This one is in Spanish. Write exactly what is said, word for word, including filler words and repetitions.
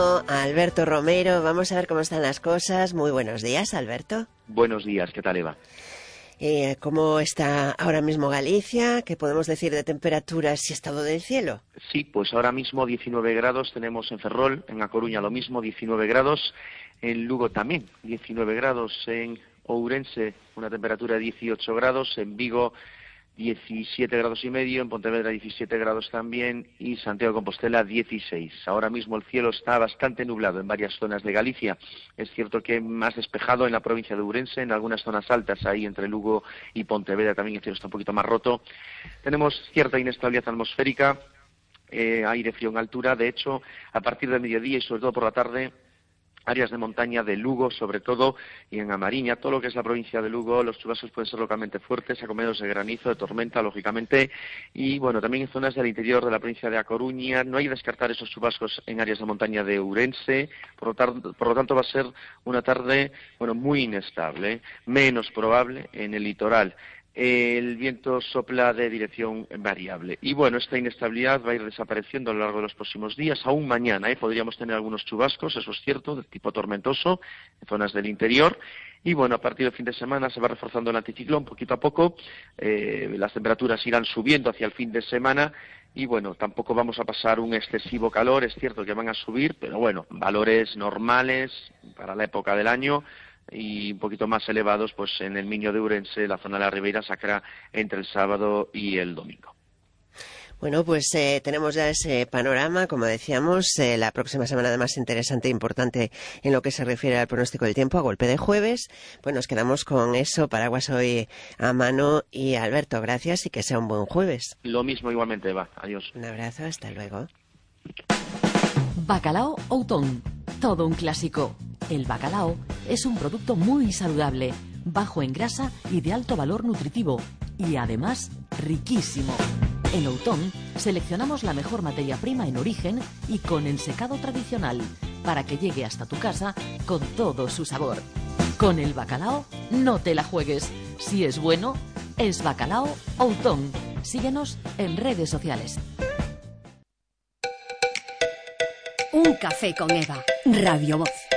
A Alberto Romero, vamos a ver cómo están las cosas. Muy buenos días, Alberto. Buenos días, ¿qué tal, Eva? Eh, ¿Cómo está ahora mismo Galicia? ¿Qué podemos decir de temperaturas y estado del cielo? Sí, pues ahora mismo diecinueve grados tenemos en Ferrol, en A Coruña lo mismo, diecinueve grados, en Lugo también, diecinueve grados, en Ourense una temperatura de dieciocho grados, en Vigo diecisiete grados y medio, en Pontevedra diecisiete grados también y Santiago de Compostela dieciséis. Ahora mismo el cielo está bastante nublado en varias zonas de Galicia. Es cierto que más despejado en la provincia de Ourense, en algunas zonas altas ahí entre Lugo y Pontevedra también el cielo está un poquito más roto. Tenemos cierta inestabilidad atmosférica, eh, aire frío en altura. De hecho, a partir del mediodía y sobre todo por la tarde, áreas de montaña de Lugo, sobre todo, y en Amariña, todo lo que es la provincia de Lugo, los chubascos pueden ser localmente fuertes, acompañados de granizo, de tormenta, lógicamente, y bueno, también en zonas del interior de la provincia de A Coruña. No hay que descartar esos chubascos en áreas de montaña de Ourense, por lo, tar- por lo tanto va a ser una tarde, bueno, muy inestable, menos probable en el litoral. El viento sopla de dirección variable. Y bueno, esta inestabilidad va a ir desapareciendo a lo largo de los próximos días. Aún mañana ¿eh? podríamos tener algunos chubascos, eso es cierto, de tipo tormentoso, en zonas del interior. Y bueno, a partir del fin de semana se va reforzando el anticiclón poquito a poco. Eh, las temperaturas irán subiendo hacia el fin de semana. Y bueno, tampoco vamos a pasar un excesivo calor. Es cierto que van a subir, pero bueno, valores normales para la época del año. Y un poquito más elevados pues en el Miño de Ourense, la zona de la Ribeira Sacra, entre el sábado y el domingo. Bueno, pues eh, tenemos ya ese panorama, como decíamos, eh, la próxima semana además interesante e importante en lo que se refiere al pronóstico del tiempo, a golpe de jueves. Pues nos quedamos con eso, paraguas hoy a mano. Y Alberto, gracias y que sea un buen jueves. Lo mismo igualmente, Eva. Adiós. Un abrazo, hasta luego. Bacalao Outón, todo un clásico. El bacalao es un producto muy saludable, bajo en grasa y de alto valor nutritivo, y además riquísimo. En Outón seleccionamos la mejor materia prima en origen y con ensecado tradicional, para que llegue hasta tu casa con todo su sabor. Con el bacalao no te la juegues. Si es bueno, es Bacalao Outón. Síguenos en redes sociales. Un café con Eva. Radio Voz.